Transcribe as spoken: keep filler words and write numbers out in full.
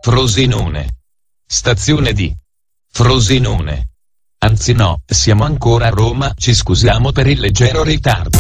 Frosinone. Stazione di Frosinone. Anzi no, siamo ancora a Roma, ci scusiamo per il leggero ritardo.